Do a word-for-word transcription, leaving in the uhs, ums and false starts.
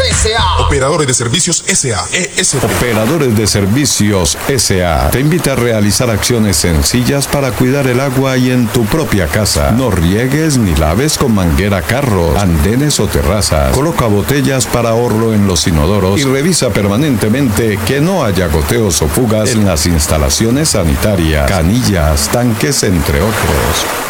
S A Operadores de Servicios S A E S P. Operadores de Servicios S A te invita a realizar acciones sencillas para cuidar el agua y en tu propia casa. No riegues ni laves con manguera carros, andenes o terrazas. Coloca botellas para ahorro en los inodoros y revisa permanentemente que no haya goteos o fugas en las instalaciones sanitarias, canillas, tanques, entre otros.